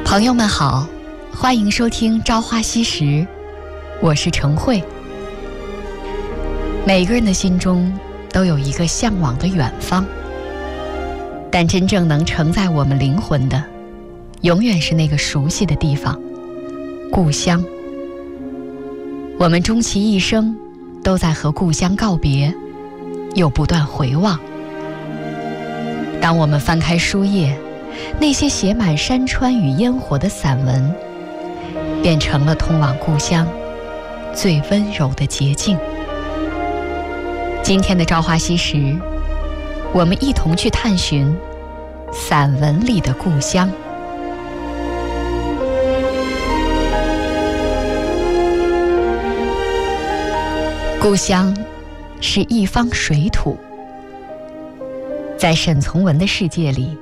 朋友们好，欢迎收听《朝花夕拾》，我是程慧。每个人的心中都有一个向往的远方，但真正能承载我们灵魂的，永远是那个熟悉的地方——故乡。我们终其一生都在和故乡告别，又不断回望。当我们翻开书页，那些写满山川与烟火的散文，变成了通往故乡最温柔的捷径。今天的朝花夕拾，我们一同去探寻散文里的故乡。故乡是一方水土，在沈从文的世界里，